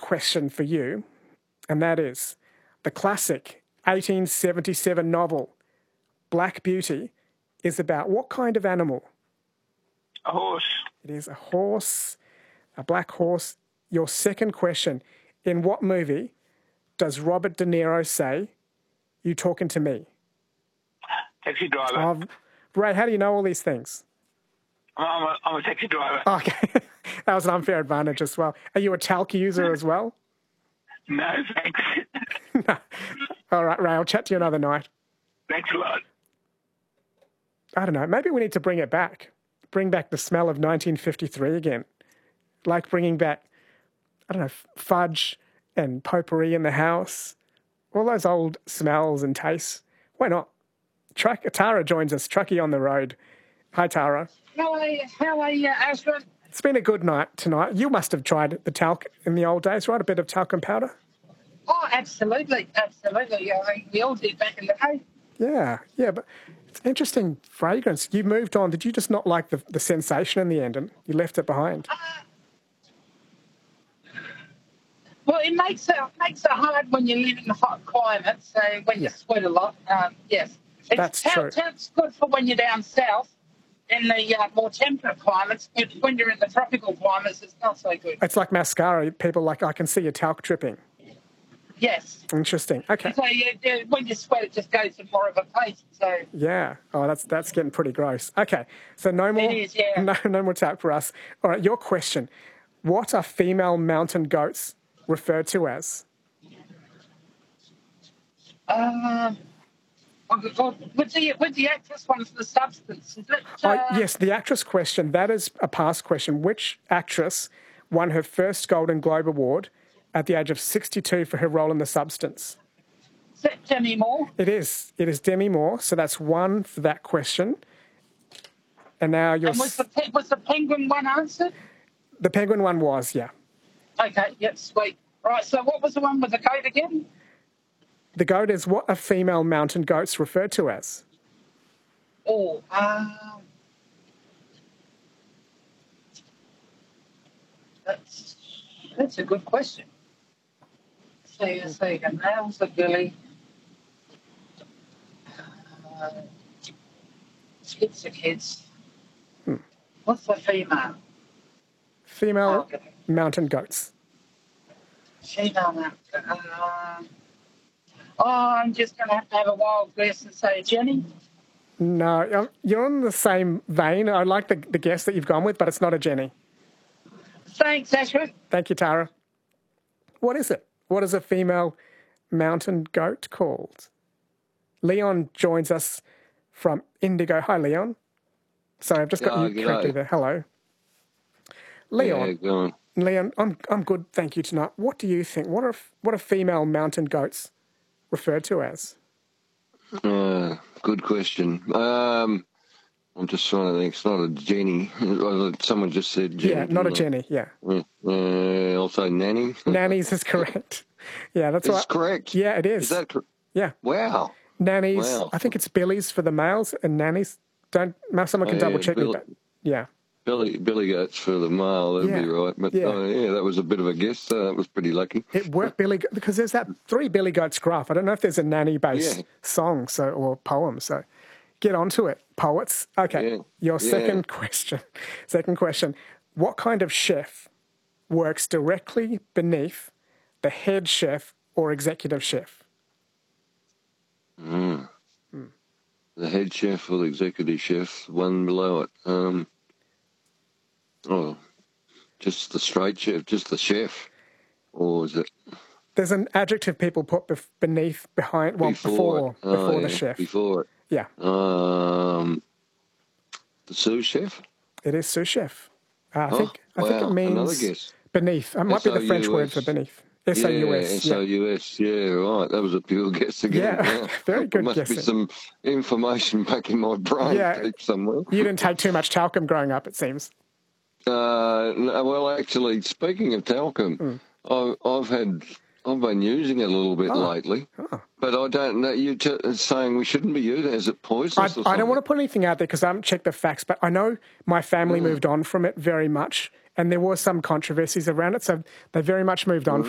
question for you, and that is the classic 1877 novel, Black Beauty, is about what kind of animal? A horse. It is a horse, a black horse. Your second question, in what movie does Robert De Niro say, "You talking to me"? Taxi driver. Ray, how do you know all these things? I'm a taxi driver. Okay. That was an unfair advantage as well. Are you a talc user as well? No, thanks. No. All right, Ray, I'll chat to you another night. Thanks a lot. I don't know. Maybe we need to bring it back. Bring back the smell of 1953 again. Like bringing back, I don't know, fudge and potpourri in the house. All those old smells and tastes. Why not? Tara joins us. Truckee on the road. Hi, Tara. How are you, Ashwin? It's been a good night tonight. You must have tried the talc in the old days, right? A bit of talcum powder? Oh, absolutely. Absolutely. I mean, we all did back in the day. Yeah, but it's interesting fragrance. You moved on. Did you just not like the sensation in the end and you left it behind? Well, it makes it hard when you live in hot climates, so when you sweat a lot, yes. That's true. It's good for when you're down south in the more temperate climates, but when you're in the tropical climates, it's not so good. It's like mascara. People like, I can see your talc dripping. Yes. Interesting. Okay. So when you sweat, it just goes to more of a paste. So yeah. Oh, that's getting pretty gross. Okay. So no more. It is, yeah. No more talc for us. All right. Your question: what are female mountain goats referred to as? With the actress one's the substance, is it? Yes, the actress question. That is a past question. Which actress won her first Golden Globe Award at the age of 62 for her role in The Substance? Is that Demi Moore? It is. It is Demi Moore. So that's one for that question. And now you're... And was the penguin one answered? The penguin one was, yeah. Okay, yep, sweet. Right, so what was the one with the goat again? The goat is what are female mountain goats referred to as? Oh, that's a good question. So you got males, the billy, skips the kids. What's the female? Female mountain goats. Female mountain. I'm just going to have a wild guess and say Jenny. No, you're on the same vein. I like the guess that you've gone with, but it's not a Jenny. Thanks, Ashwin. Thank you, Tara. What is it? What is a female mountain goat called? Leon joins us from Indigo. Hi, Leon. Sorry, I've just got you correctly there. Hello. Leon. Yeah, go on. Leon, I'm good, thank you tonight. What do you think? What are female mountain goats referred to as? Good question. I'm just trying to think. It's not a Jenny. Someone just said Jenny. Yeah, not a Jenny, yeah. Also Nanny. Nannies is correct. Yeah, that's right. It's correct? Yeah, it is. Is that correct? Yeah. Wow. Nannies, Wow. I think it's billies for the males and nannies. Someone can double check me, but yeah. Billy goats for the male, that'd be right. But that was a bit of a guess. That was pretty lucky. It worked, because there's that 3 Billy Goats graph. I don't know if there's a nanny-based song or poem, so get onto it, poets. Okay, your second question. Second question. What kind of chef works directly beneath the head chef or executive chef? The head chef or the executive chef, one below it. Just the straight chef, just the chef, or is it? There's an adjective people put before the chef. Before it. Yeah. The sous chef? It is sous chef. I think it means another guess. Beneath. It might be the French word for beneath. S-O-U-S. Yeah, S-O-U-S. Yeah, right. That was a pure guess again. Yeah, very good guessing. There must be some information back in my brain somewhere. You didn't take too much talcum growing up, it seems. Well, actually, speaking of talcum, I've been using it a little bit lately, but I don't know. You're saying we shouldn't be using it. Is it poisonous? I don't want to put anything out there because I haven't checked the facts, but I know my family moved on from it very much, and there were some controversies around it, so they very much moved on